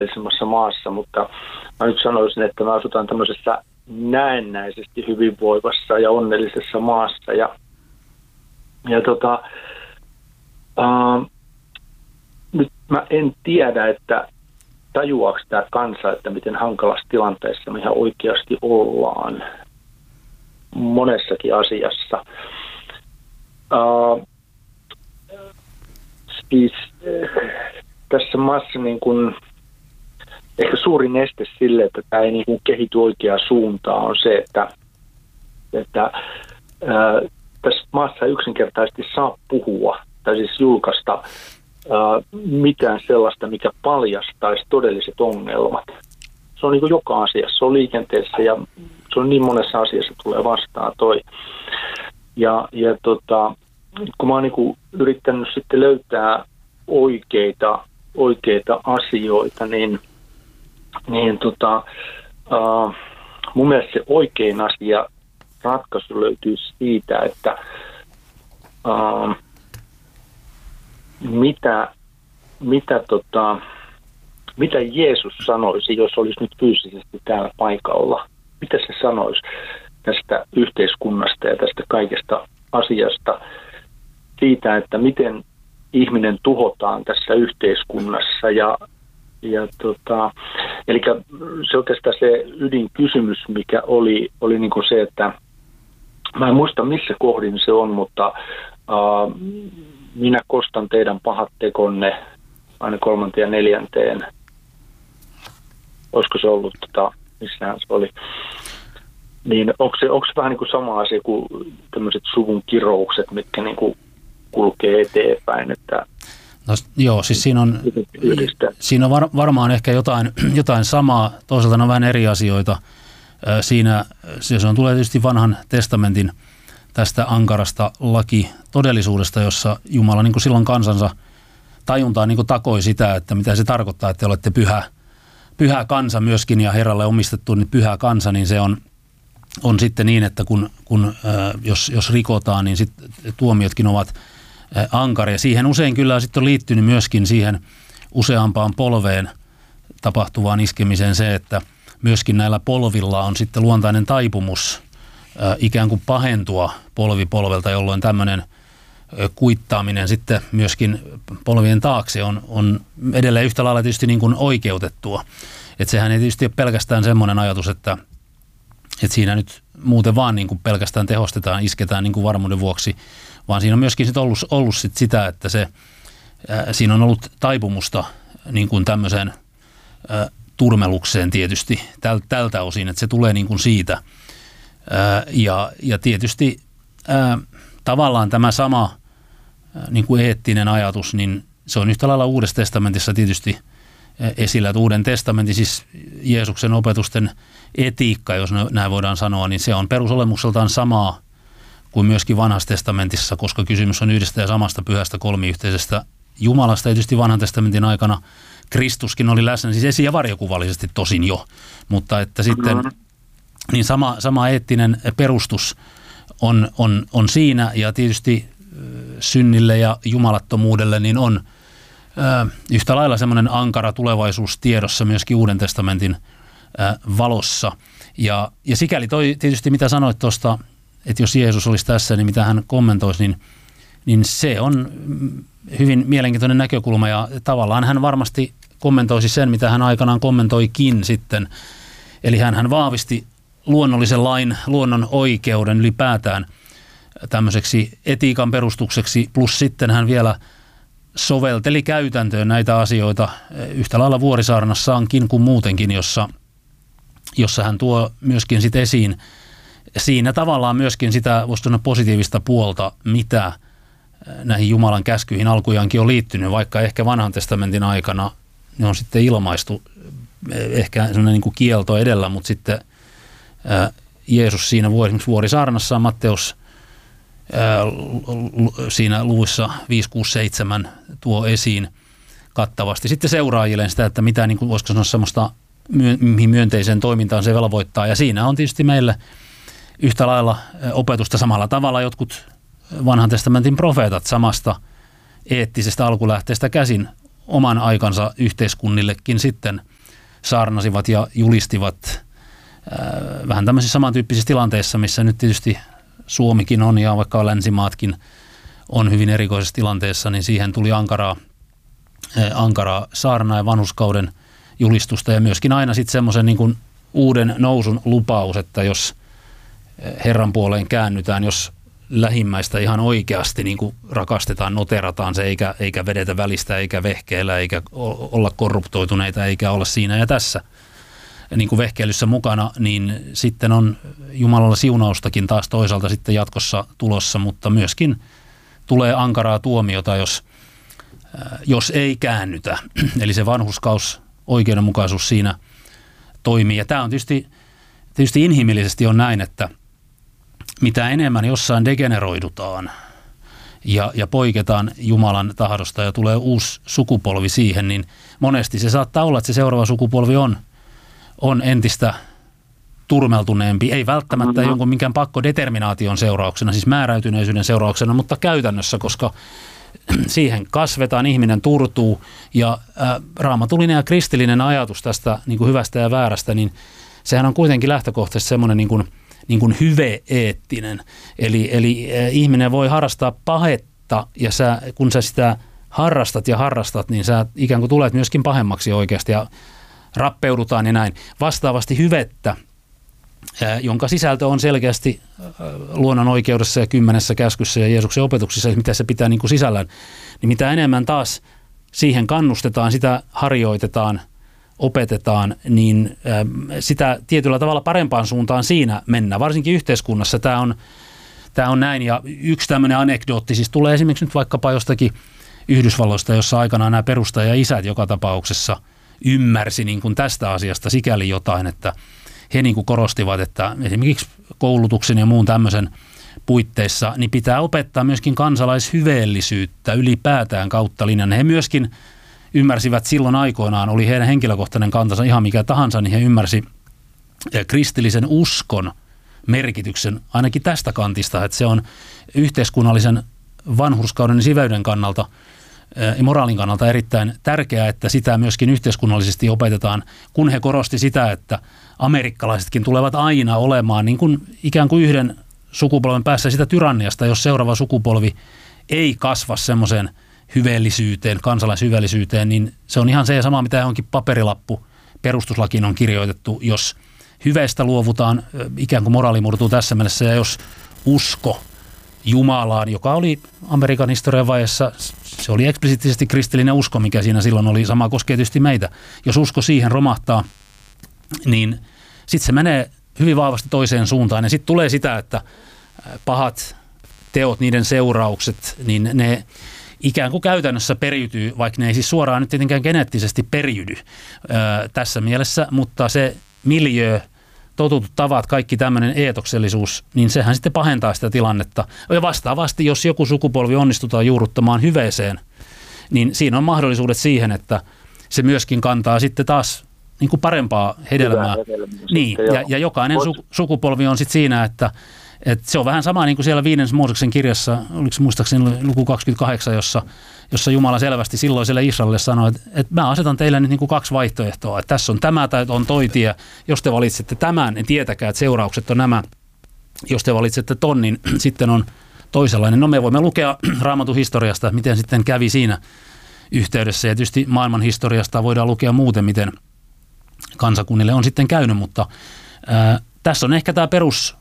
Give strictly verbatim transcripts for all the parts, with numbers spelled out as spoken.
onnellisemmassa maassa, mutta mä nyt sanoisin, että me asutaan tämmöisessä näennäisesti hyvinvoivassa ja onnellisessa maassa. Ja, ja tota, äh, nyt mä en tiedä, että tajuaako tämä kansa, että miten hankalassa tilanteessa me ihan oikeasti ollaan monessakin asiassa. Uh, siis äh, tässä maassa niin kun, ehkä suurin este sille, että tämä ei niin kun kehity oikeaan suuntaan, on se, että, että äh, tässä maassa ei yksinkertaisesti saa puhua tai siis julkaista äh, mitään sellaista, mikä paljastaisi todelliset ongelmat. Se on niin kuin joka asiassa, se on liikenteessä ja se on niin monessa asiassa tulee vastaan toi. Ja, ja tota, kun mä oon niin kuin yrittänyt sitten löytää oikeita, oikeita asioita, niin, niin tota, äh, mun mielestä se oikein asia ratkaisu löytyy siitä, että äh, mitä, mitä, tota, mitä Jeesus sanoisi, jos olisi nyt fyysisesti täällä paikalla. Mitä se sanoisi tästä yhteiskunnasta ja tästä kaikesta asiasta, siitä, että miten ihminen tuhotaan tässä yhteiskunnassa. Ja, ja tota, eli se oikeastaan se ydinkysymys, mikä oli, oli niin kuin se, että mä en muista missä kohdin se on, mutta uh, minä kostan teidän pahat tekonne aina kolmanteen ja neljänteen. Olisiko se ollut, tota, missähän se oli? Niin onko se, onko se vähän niin kuin sama asia kuin tämmöiset suvun kiroukset, mitkä niin kuin kulkee eteenpäin? Että no, joo, siis siinä on, siinä on var, varmaan ehkä jotain, jotain samaa, toisaalta on vähän eri asioita. Siinä se on, tulee tietysti vanhan testamentin tästä ankarasta laki todellisuudesta, jossa Jumala niin kuin silloin kansansa tajuntaan niin kuin takoi sitä, että mitä se tarkoittaa, että te olette pyhä, pyhä kansa myöskin ja Herralle omistettu niin pyhä kansa, niin se on, on sitten niin, että kun, kun äh, jos, jos rikotaan, niin sit tuomiotkin ovat äh, ankaria. Siihen usein kyllä sitten on liittynyt myöskin siihen useampaan polveen tapahtuvaan iskemiseen se, että myöskin näillä polvilla on sitten luontainen taipumus äh, ikään kuin pahentua polvi polvelta, jolloin tämmöinen äh, kuittaaminen sitten myöskin polvien taakse on, on edelleen yhtä lailla tietysti niin kuin oikeutettua. Että sehän ei tietysti ole pelkästään semmoinen ajatus, että, että siinä nyt muuten vaan niin kuin pelkästään tehostetaan, isketään niin kuin varmuuden vuoksi, vaan siinä on myöskin sit ollut, ollut sit sitä, että se, äh, siinä on ollut taipumusta niin kuin tämmöiseen äh, turmelukseen tietysti täl, tältä osin, että se tulee niin kuin siitä. Ää, ja, ja tietysti ää, tavallaan tämä sama ää, niin kuin eettinen ajatus, niin se on yhtä lailla Uudessa testamentissa tietysti ää, esillä, että Uuden testamentin, siis Jeesuksen opetusten etiikka, jos näin voidaan sanoa, niin se on perusolemukseltaan samaa kuin myöskin Vanhassa testamentissa, koska kysymys on yhdestä ja samasta pyhästä kolmiyhteisestä Jumalasta. Ja tietysti Vanhan testamentin aikana Kristuskin oli läsnä, siis esi- ja varjokuvallisesti tosin jo, mutta että sitten niin sama, sama eettinen perustus on, on, on siinä ja tietysti synnille ja jumalattomuudelle niin on ö, yhtä lailla semmoinen ankara tulevaisuus tiedossa myöskin Uuden testamentin ö, valossa. Ja, ja sikäli toi tietysti mitä sanoit tuosta, että jos Jeesus olisi tässä, niin mitä hän kommentoisi, niin, niin se on hyvin mielenkiintoinen näkökulma ja tavallaan hän varmasti kommentoisi sen, mitä hän aikanaan kommentoikin sitten. Eli hän, hän vahvisti luonnollisen lain, luonnon oikeuden ylipäätään tämmöiseksi etiikan perustukseksi, plus sitten hän vielä sovelteli käytäntöön näitä asioita yhtä lailla Vuorisaarnassaankin kuin muutenkin, jossa, jossa hän tuo myöskin sit esiin siinä tavallaan myöskin sitä, voisi sanoa positiivista puolta, mitä näihin Jumalan käskyihin alkujaankin on liittynyt, vaikka ehkä Vanhan testamentin aikana ne on sitten ilmaistu ehkä sellainen niin kuin kielto edellä, mutta sitten ää, Jeesus siinä Vuorisaarnassaan Matteus ää, siinä luvuissa viisi, kuusi, seitsemän tuo esiin kattavasti sitten seuraajilleen sitä, että mitä niin kuin, voisiko sanoa semmoista mihin myönteiseen toimintaan se velvoittaa ja siinä on tietysti meille yhtä lailla opetusta samalla tavalla jotkut Vanhan testamentin profeetat samasta eettisestä alkulähteestä käsin oman aikansa yhteiskunnillekin sitten saarnasivat ja julistivat vähän tämmöisissä samantyyppisissä tilanteissa, missä nyt tietysti Suomikin on ja vaikka länsimaatkin on hyvin erikoisessa tilanteessa, niin siihen tuli ankaraa, ankaraa saarnaa ja vanhurskauden julistusta ja myöskin aina sitten semmoisen niin kuin uuden nousun lupaus, että jos Herran puoleen käännytään, jos lähimmäistä ihan oikeasti niin kuin rakastetaan, noterataan se, eikä, eikä vedetä välistä, eikä vehkeillä, eikä olla korruptoituneita, eikä olla siinä ja tässä niin kuin vehkeilyssä mukana, niin sitten on Jumalalla siunaustakin taas toisaalta sitten jatkossa tulossa, mutta myöskin tulee ankaraa tuomiota, jos, jos ei käännytä. Eli se vanhurskaus, oikeudenmukaisuus siinä toimii. Ja tämä on tietysti, tietysti inhimillisesti on näin, että mitä enemmän jossain degeneroidutaan ja, ja poiketaan Jumalan tahdosta ja tulee uusi sukupolvi siihen, niin monesti se saattaa olla, että se seuraava sukupolvi on, on entistä turmeltuneempi, ei välttämättä mm-hmm. jonkun minkään pakkodeterminaation seurauksena, siis määräytyneisyyden seurauksena, mutta käytännössä, koska siihen kasvetaan, ihminen turtuu ja ä, raamatullinen ja kristillinen ajatus tästä niin kuin hyvästä ja väärästä, niin sehän on kuitenkin lähtökohtaisesti semmoinen niin kuin, niin kuin hyve-eettinen. Eli, eli ä, ihminen voi harrastaa pahetta ja sä, kun sä sitä harrastat ja harrastat, niin sä ikään kuin tulet myöskin pahemmaksi oikeasti ja rappeudutaan ja näin. Vastaavasti hyvettä, jonka sisältö on selkeästi luonnon oikeudessa ja kymmenessä käskyssä ja Jeesuksen opetuksissa, mitä se pitää niin kuin sisällään, niin mitä enemmän taas siihen kannustetaan, sitä harjoitetaan, opetetaan, niin sitä tietyllä tavalla parempaan suuntaan siinä mennään. Varsinkin yhteiskunnassa tämä on, tämä on näin. Ja yksi tämmöinen anekdootti, siis tulee esimerkiksi nyt vaikkapa jostakin Yhdysvalloista, jossa aikanaan nämä perustaja-isät joka tapauksessa ymmärsi niin kuin tästä asiasta sikäli jotain, että he niin kuin korostivat, että esimerkiksi koulutuksen ja muun tämmöisen puitteissa niin pitää opettaa myöskin kansalaishyveellisyyttä ylipäätään kautta linjan. He myöskin ymmärsivät silloin aikoinaan, oli heidän henkilökohtainen kantansa ihan mikä tahansa, niin he ymmärsi kristillisen uskon merkityksen ainakin tästä kantista, että se on yhteiskunnallisen vanhurskauden ja siveyden kannalta ja moraalin kannalta erittäin tärkeää, että sitä myöskin yhteiskunnallisesti opetetaan, kun he korosti sitä, että amerikkalaisetkin tulevat aina olemaan niin kuin ikään kuin yhden sukupolven päässä sitä tyranniasta, jos seuraava sukupolvi ei kasva semmoiseen hyveellisyyteen, kansalaishyveellisyyteen, niin se on ihan se ja sama, mitä johonkin paperilappu perustuslakiin on kirjoitettu, jos hyveistä luovutaan, ikään kuin moraali murtuu tässä mielessä, ja jos usko Jumalaan, joka oli Amerikan historian vaiheessa, se oli eksplisiittisesti kristillinen usko, mikä siinä silloin oli, sama koskee tietysti meitä. Jos usko siihen romahtaa, niin sitten se menee hyvin vahvasti toiseen suuntaan. Ja sitten tulee sitä, että pahat teot, niiden seuraukset, niin ne ikään kuin käytännössä periytyy, vaikka ne ei siis suoraan nyt tietenkään geneettisesti periydy ää, tässä mielessä, mutta se miljöö, totutut tavat, kaikki tämmöinen eetoksellisuus, niin sehän sitten pahentaa sitä tilannetta. Ja vastaavasti, jos joku sukupolvi onnistutaan juurruttamaan hyveeseen, niin siinä on mahdollisuudet siihen, että se myöskin kantaa sitten taas niin kuin parempaa hedelmää. Niin, ja, ja jokainen su, sukupolvi on sitten siinä, että, että se on vähän sama niin kuin siellä Viides Mooseksen kirjassa, oliko se muistaakseni luku kaksikymmentäkahdeksan, jossa, jossa Jumala selvästi silloiselle Israelille sanoi, että, että mä asetan teille nyt niin kuin kaksi vaihtoehtoa, että tässä on tämä tai on toi tie. Jos te valitsette tämän, niin tietäkää, että seuraukset on nämä. Jos te valitsette ton, niin sitten on toisenlainen. No me voimme lukea Raamatun historiasta, miten sitten kävi siinä yhteydessä, ja tietysti maailman historiasta voidaan lukea muuten, miten kansakunnille on sitten käynyt, mutta ää, tässä on ehkä tämä perus,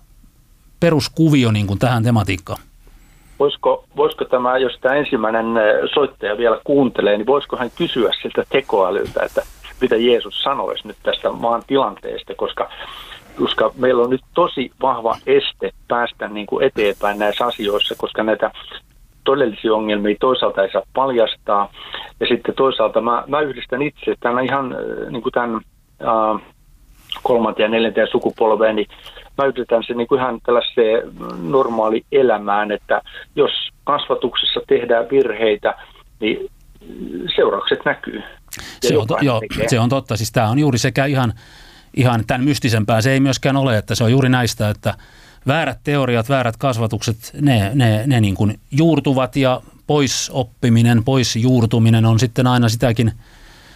peruskuvio niin kuin tähän tematiikkaan. Voisiko, voisiko tämä, jos tämä ensimmäinen soittaja vielä kuuntelee, niin voisiko hän kysyä siltä tekoälyltä, että mitä Jeesus sanoisi nyt tästä maan tilanteesta, koska, koska meillä on nyt tosi vahva este päästä niin kuin eteenpäin näissä asioissa, koska näitä todellisia ongelmia toisaalta ei saa paljastaa, ja sitten toisaalta mä, mä yhdistän itse tämän ihan niin kuin tämän äh, kolmanteen ja neljänteen sukupolveen, niin mä yhdistän sen niin kuin ihan tällaiseen normaali elämään, että jos kasvatuksessa tehdään virheitä, niin seuraukset näkyy. Se on, to, joo, se on totta, siis tämä on juuri sekä ihan, ihan tämän mystisempää, se ei myöskään ole, että se on juuri näistä, että väärät teoriat, väärät kasvatukset, ne, ne, ne niin kuin juurtuvat ja pois oppiminen, pois juurtuminen on sitten aina sitäkin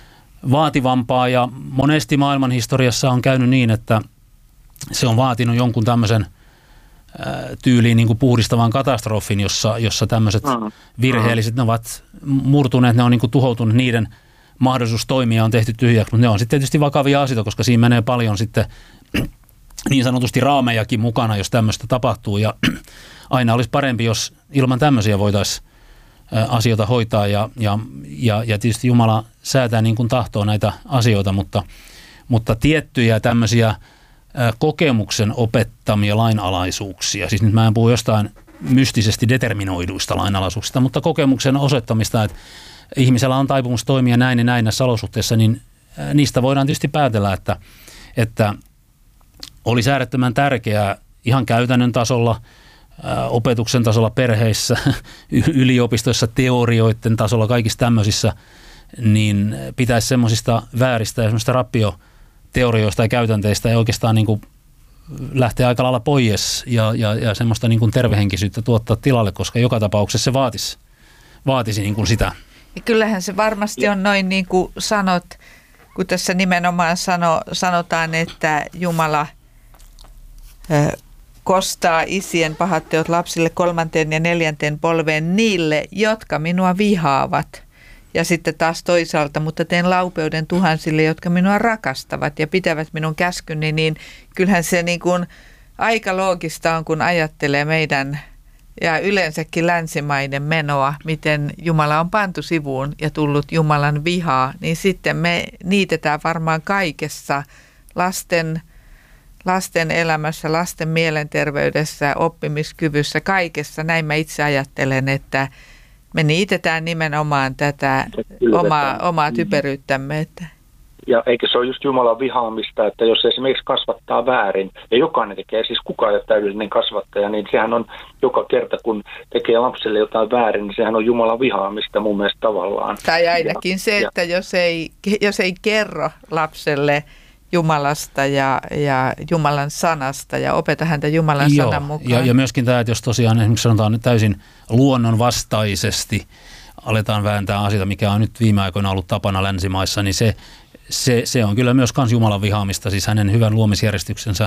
vaativampaa ja monesti maailman historiassa on käynyt niin, että se on vaatinut jonkun tämmöisen tyyliin niin kuin puhdistavan katastrofin, jossa, jossa tämmöiset virheelliset, ne ovat murtuneet, ne on niin kuin tuhoutunut, niiden mahdollisuus toimia on tehty tyhjäksi, mutta ne on sitten tietysti vakavia asioita, koska siinä menee paljon sitten niin sanotusti raamejakin mukana, jos tämmöistä tapahtuu ja aina olisi parempi, jos ilman tämmöisiä voitaisiin asioita hoitaa ja, ja, ja, ja tietysti Jumala säätää niin kuin tahtoo näitä asioita, mutta, mutta tiettyjä tämmöisiä kokemuksen opettamia lainalaisuuksia, siis nyt mä en puhu jostain mystisesti determinoiduista lainalaisuuksista, mutta kokemuksen osoittamista, että ihmisellä on taipumus toimia näin ja näin näissä olosuhteissa, niin niistä voidaan tietysti päätellä, että, että olisi äärettömän tärkeää ihan käytännön tasolla, opetuksen tasolla perheissä, yliopistoissa, teorioiden tasolla, kaikissa tämmöisissä, niin pitäisi semmoisista vääristä ja semmoista rappioteorioista ja käytänteistä ei oikeastaan niin kuin lähteä aika lailla pois ja, ja, ja semmoista niin kuin tervehenkisyyttä tuottaa tilalle, koska joka tapauksessa se vaatisi, vaatisi niin kuin sitä. Ja kyllähän se varmasti on noin niin kuin sanot, kun tässä nimenomaan sano, sanotaan, että Jumala ö, kostaa isien pahat teot lapsille kolmanteen ja neljänteen polveen niille, jotka minua vihaavat. Ja sitten taas toisaalta, mutta teen laupeuden tuhansille, jotka minua rakastavat ja pitävät minun käskyni, niin kyllähän se niin kuin aika loogista on, kun ajattelee meidän ja yleensäkin länsimaiden menoa, miten Jumala on pantu sivuun ja tullut Jumalan vihaa, niin sitten me niitetään varmaan kaikessa lasten lasten elämässä, lasten mielenterveydessä, oppimiskyvyssä, kaikessa. Näin mä itse ajattelen, että me niitetään nimenomaan tätä omaa, omaa typeryyttämme. Että. Ja eikö se ole just Jumalan vihaamista, että jos esimerkiksi kasvattaa väärin, ja jokainen tekee, siis kukaan ei ole täydellinen kasvattaja, niin sehän on joka kerta, kun tekee lapselle jotain väärin, niin sehän on Jumalan vihaamista mun mielestä tavallaan. Tai ainakin ja, se, että ja, jos, ei, jos ei kerro lapselle Jumalasta ja, ja Jumalan sanasta ja opeta häntä Jumalan Joo, sanan mukaan. Ja, ja myöskin tämä, että jos tosiaan esimerkiksi sanotaan täysin luonnonvastaisesti aletaan vääntää asioita, mikä on nyt viime aikoina ollut tapana länsimaissa, niin se, se, se on kyllä myös kans Jumalan vihaamista, siis hänen hyvän luomisjärjestyksensä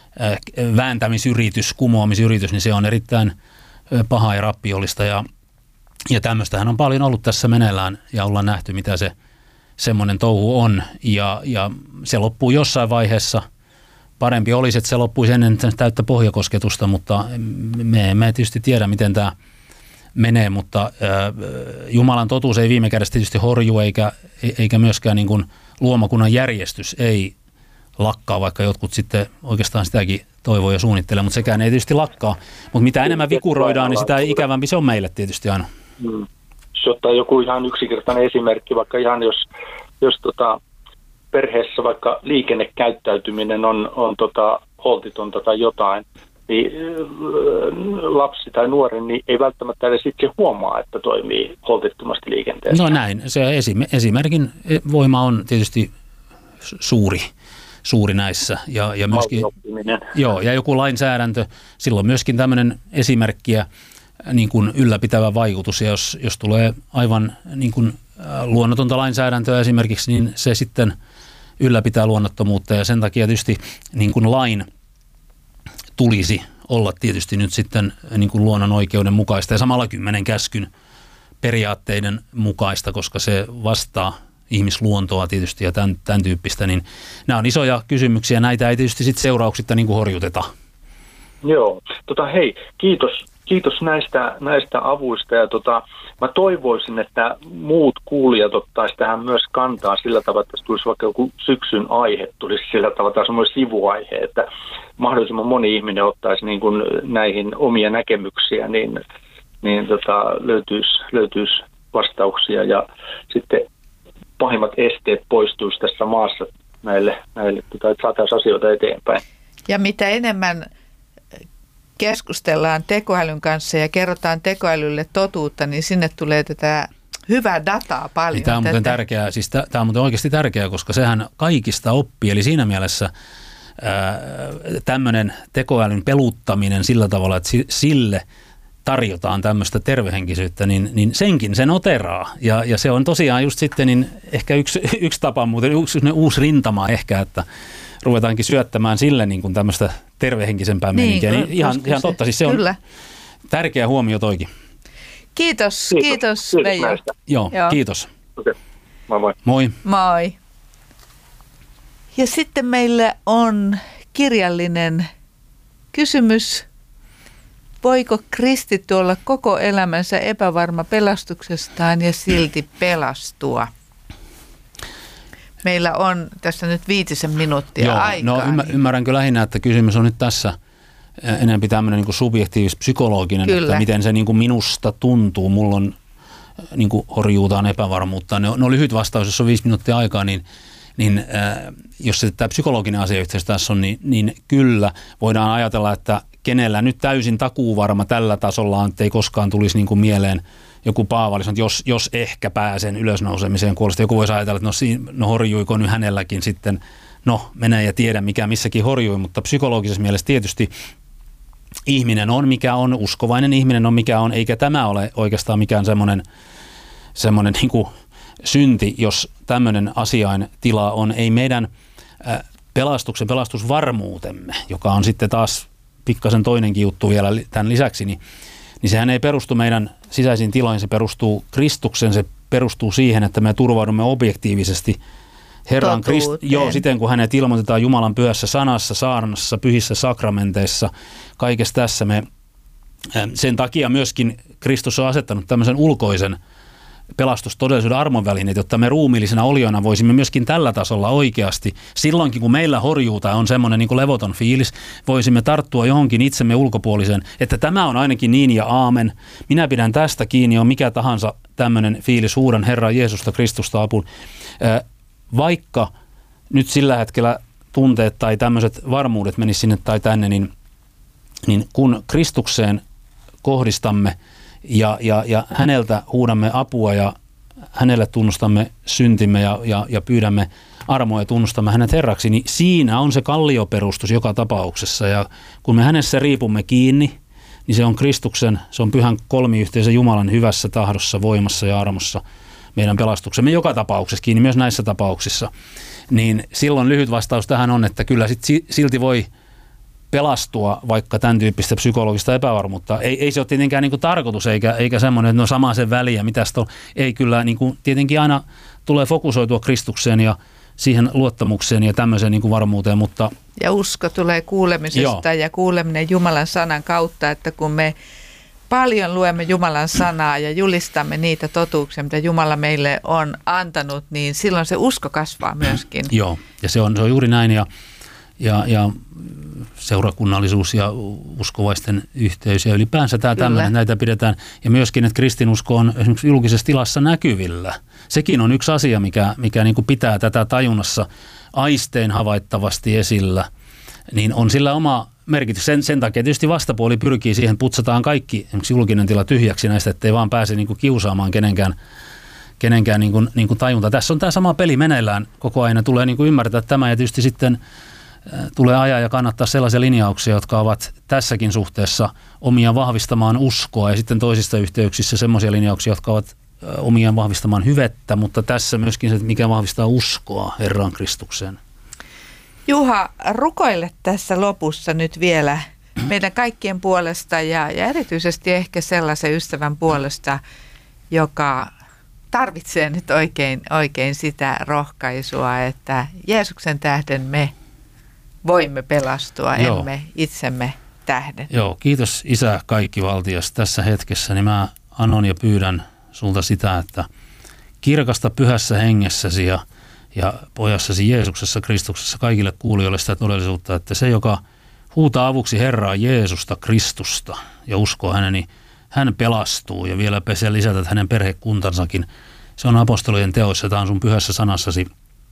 vääntämisyritys, kumoamisyritys, niin se on erittäin paha ja rappiollista ja, ja tämmöistähän on paljon ollut tässä meneillään ja ollaan nähty, mitä se semmoinen touhu on ja, ja se loppuu jossain vaiheessa. Parempi olisi, että se loppuisi ennen täyttä pohjakosketusta, mutta me emme tietysti tiedä, miten tämä menee, mutta äh, Jumalan totuus ei viime kädessä tietysti horju eikä, eikä myöskään niin kuin luomakunnan järjestys ei lakkaa, vaikka jotkut sitten oikeastaan sitäkin toivoo ja suunnittelee, mutta sekään ei tietysti lakkaa. Mutta mitä enemmän vikuroidaan, niin sitä ikävämpi se on meille tietysti aina. Hmm. Jos ottaa joku ihan yksinkertainen esimerkki, vaikka ihan jos, jos tota perheessä vaikka liikennekäyttäytyminen on, on tota holtitonta tai jotain, niin lapsi tai nuori niin ei välttämättä edes itse huomaa, että toimii holtittomasti liikenteessä. No näin. Se esimerkin voima on tietysti suuri, suuri näissä. Ja, ja, myöskin, joo, ja joku lainsäädäntö, silloin myöskin tämmöinen esimerkkiä niin kuin ylläpitävä vaikutus. Ja jos, jos tulee aivan niin kuin luonnotonta lainsäädäntöä esimerkiksi, niin se sitten ylläpitää luonnottomuutta. Ja sen takia tietysti niin kuin lain tulisi olla tietysti nyt sitten niin kuin luonnon oikeuden mukaista ja samalla kymmenen käskyn periaatteiden mukaista, koska se vastaa ihmisluontoa tietysti ja tämän, tämän tyyppistä, niin nämä on isoja kysymyksiä, näitä ei tietysti sitten seurauksitta niin kuin horjuteta. Joo, tota hei, kiitos, kiitos näistä, näistä avuista ja tota, mä toivoisin, että muut kuulijat ottaisi tähän myös kantaa sillä tavalla, että tulisi vaikka joku syksyn aihe, tulisi sillä tavalla tai semmoinen sivuaihe, että mahdollisimman moni ihminen ottaisi niin kuin näihin omia näkemyksiä, niin, niin tota, löytyisi, löytyisi vastauksia ja sitten pahimmat esteet poistuisi tässä maassa näille, näille tota, että saataisiin asioita eteenpäin. Ja mitä enemmän keskustellaan tekoälyn kanssa ja kerrotaan tekoälylle totuutta, niin sinne tulee tätä hyvää dataa paljon. Niin tämä on muuten tärkeää, siis tämä on muuten oikeasti tärkeää, koska sehän kaikista oppii, eli siinä mielessä tämmöinen tekoälyn peluttaminen sillä tavalla, että sille tarjotaan tämmöistä tervehenkisyyttä, niin, niin senkin sen oteraa. Ja, ja se on tosiaan just sitten niin ehkä yksi, yksi tapa, muuten yksi uusi rintama ehkä, että ruvetaankin syöttämään sille niin kuin tämmöistä tervehenkisempää niin, meininkiä. Niin ihan, ihan totta, siis se on kyllä tärkeä huomio toikin. Kiitos, kiitos, kiitos Veijo. Joo, Joo, kiitos. Okei, moi moi. Moi. Moi. Ja sitten meillä on kirjallinen kysymys. Voiko kristitty olla koko elämänsä epävarma pelastuksestaan ja silti pelastua? Meillä on tässä nyt viitisen minuuttia Joo, aikaa. No ymmär, niin. ymmärränkö lähinnä, että kysymys on nyt tässä enemmän tämmöinen niin kuin subjektiivis-psykologinen, Kyllä. että miten se niin kuin minusta tuntuu. Mulla on niin kuin horjuutaan epävarmuutta. No, no lyhyt vastaus, jos on viisi minuuttia aikaa, niin, niin äh, jos se tämä psykologinen asiayhteys tässä on, niin, niin kyllä voidaan ajatella, että kenellä nyt täysin takuuvarma tällä tasolla on, että ei koskaan tulisi niin kuin mieleen joku Paavali, että jos, jos ehkä pääsen ylösnousemiseen kuolesta. Joku voisi ajatella, että no, siinä, no horjuiko nyt hänelläkin sitten, no menee ja tiedä mikä missäkin horjui, mutta psykologisessa mielessä tietysti ihminen on mikä on, uskovainen ihminen on mikä on, eikä tämä ole oikeastaan mikään semmoinen, semmoinen niin kuin synti, jos tämmöinen asiain tila on. Ei meidän pelastuksen, pelastusvarmuutemme, joka on sitten taas pikkasen toinenkin juttu vielä tämän lisäksi, niin, niin sehän ei perustu meidän sisäisiin tiloihin, se perustuu Kristuksen, se perustuu siihen, että me turvaudumme objektiivisesti Herran Kristus, joo, siten kun hänet ilmoitetaan Jumalan pyhässä sanassa, saarnassa, pyhissä sakramenteissa, kaikessa tässä me, sen takia myöskin Kristus on asettanut tämmöisen ulkoisen pelastustodellisuuden armonvälineet, jotta me ruumiillisena olioina voisimme myöskin tällä tasolla oikeasti, silloinkin kun meillä horjuu tai on semmoinen niin kuin levoton fiilis, voisimme tarttua johonkin itsemme ulkopuoliseen, että tämä on ainakin niin ja aamen, minä pidän tästä kiinni, on mikä tahansa tämmöinen fiilis, huudan Herran Jeesusta Kristusta apuun. Vaikka nyt sillä hetkellä tunteet tai tämmöiset varmuudet menisivät sinne tai tänne, niin, niin kun Kristukseen kohdistamme ja, ja, ja häneltä huudamme apua ja hänelle tunnustamme syntimme ja, ja, ja pyydämme armoa ja tunnustamme hänet Herraksi, niin siinä on se kallioperustus joka tapauksessa. Ja kun me hänessä riipumme kiinni, niin se on Kristuksen, se on pyhän kolmiyhteisön Jumalan hyvässä tahdossa, voimassa ja armossa meidän pelastuksemme joka tapauksessa kiinni, myös näissä tapauksissa, niin silloin lyhyt vastaus tähän on, että kyllä sit silti voi pelastua vaikka tämän tyyppistä psykologista epävarmuutta. Ei, ei se ole tietenkään niin kuin tarkoitus, eikä, eikä semmoinen, että no sama sen väliä, mitä on. Ei kyllä, niin kuin, tietenkin aina tulee fokusoitua Kristukseen ja siihen luottamukseen ja tämmöiseen niin kuin varmuuteen, mutta... Ja usko tulee kuulemisesta Joo. ja kuuleminen Jumalan sanan kautta, että kun me paljon luemme Jumalan sanaa ja julistamme niitä totuuksia, mitä Jumala meille on antanut, niin silloin se usko kasvaa myöskin. Joo, ja se on, se on juuri näin, ja, ja, ja seurakunnallisuus ja uskovaisten yhteys ja ylipäänsä tämä tämmöinen, näitä pidetään, ja myöskin, että kristinusko on esimerkiksi julkisessa tilassa näkyvillä. Sekin on yksi asia, mikä, mikä niin kuin pitää tätä tajunnassa aistein havaittavasti esillä, niin on sillä oma merkitys. Sen, sen takia tietysti vastapuoli pyrkii siihen, putsataan kaikki esimerkiksi julkinen tila tyhjäksi näistä, ettei vaan pääse niin kuin kiusaamaan kenenkään, kenenkään niin kuin, niin kuin tajunta. Tässä on tämä sama peli meneillään koko ajan, tulee niin kuin ymmärtää tämä ja tietysti sitten äh, tulee ajaa ja kannattaa sellaisia linjauksia, jotka ovat tässäkin suhteessa omia vahvistamaan uskoa ja sitten toisissa yhteyksissä semmoisia linjauksia, jotka ovat äh, omia vahvistamaan hyvettä, mutta tässä myöskin se, mikä vahvistaa uskoa Herran Kristukseen. Juha, rukoile tässä lopussa nyt vielä meidän kaikkien puolesta ja, ja erityisesti ehkä sellaisen ystävän puolesta, joka tarvitsee nyt oikein, oikein sitä rohkaisua, että Jeesuksen tähden me voimme pelastua, Joo. emme itsemme tähden. Joo, kiitos Isä kaikkivaltias tässä hetkessä, niin mä anon ja pyydän sulta sitä, että kirkasta pyhässä hengessäsi ja ja pojassasi Jeesuksessa, Kristuksessa kaikille kuulijoille sitä todellisuutta, että se, joka huutaa avuksi Herraa Jeesusta, Kristusta ja uskoo hänen, niin hän pelastuu ja vielä pesee lisätä, että hänen perhekuntansakin. Se on apostolien teoissa, tämä on sun pyhässä sanassasi.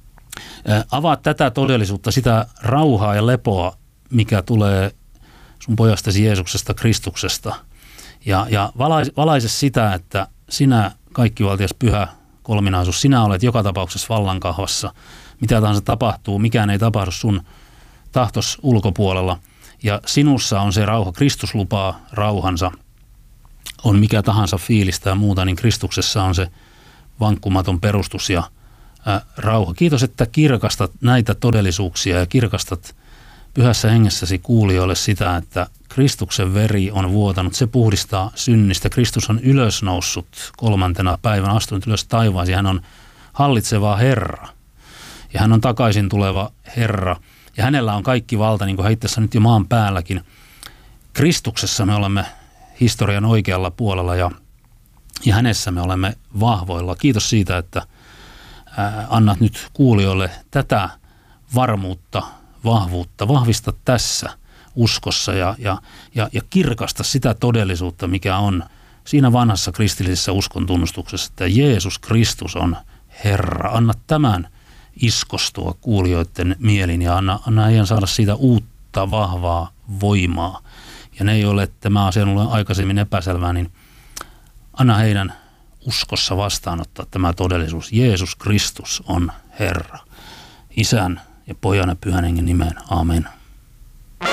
Avaa tätä todellisuutta, sitä rauhaa ja lepoa, mikä tulee sun pojastasi Jeesuksesta, Kristuksesta. Ja, ja valaise, valaise sitä, että sinä kaikkivaltias pyhä kolminaisuus, sinä olet joka tapauksessa vallankahvassa. Mitä tahansa tapahtuu, mikään ei tapahdu sun tahtos ulkopuolella. Ja sinussa on se rauha. Kristus lupaa rauhansa. on mikä tahansa fiilistä ja muuta, niin Kristuksessa on se vankkumaton perustus ja ää, rauha. Kiitos, että kirkastat näitä todellisuuksia ja kirkastat pyhässä hengessäsi kuulijoille sitä, että Kristuksen veri on vuotanut. Se puhdistaa synnistä. Kristus on ylösnoussut kolmantena päivänä, astunut ylös taivaaseen. Hän on hallitseva Herra ja hän on takaisin tuleva Herra. Ja hänellä on kaikki valta, niin kuin hän itse nyt jo maan päälläkin. Kristuksessa me olemme historian oikealla puolella ja, ja hänessä me olemme vahvoilla. Kiitos siitä, että ää, annat nyt kuulijoille tätä varmuutta, vahvuutta. Vahvista tässä uskossa ja, ja, ja, ja kirkasta sitä todellisuutta, mikä on siinä vanhassa kristillisessä uskon tunnustuksessa, että Jeesus Kristus on Herra. Anna tämän iskostua kuulijoiden mielin ja anna, anna heidän saada siitä uutta, vahvaa voimaa. Ja ne, joille tämä asia on ollut aikaisemmin epäselvää, niin anna heidän uskossa vastaanottaa tämä todellisuus. Jeesus Kristus on Herra. Isän ja Pojan ja Pyhän Hengen nimeen. Amen.